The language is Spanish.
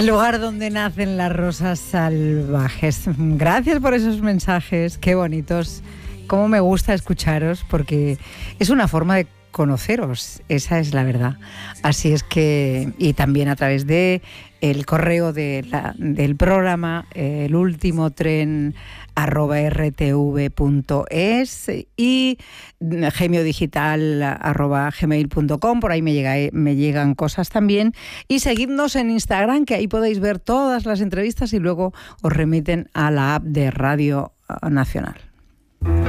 El lugar donde nacen las rosas salvajes. Gracias por esos mensajes, qué bonitos. Cómo me gusta escucharos, porque es una forma de conoceros, esa es la verdad. Así es que, y también a través de el correo del programa, el último tren @rtv.es y gemiodigital@gmail.com, por ahí me llegan cosas también. Y seguidnos en Instagram, que ahí podéis ver todas las entrevistas y luego os remiten a la app de Radio Nacional.